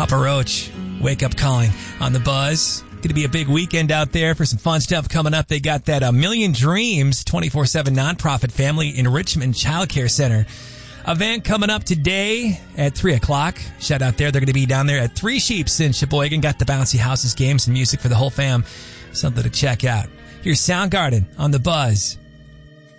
Papa Roach, Wake Up Calling on the Buzz. Going to be a big weekend out there for some fun stuff coming up. They got that Million Dreams 24/7 nonprofit family enrichment childcare center event coming up today at 3 o'clock. Shout out there. They're going to be down there at Three Sheeps in Sheboygan. Got the bouncy houses, games, and music for the whole fam. Something to check out. Here's Soundgarden on the Buzz.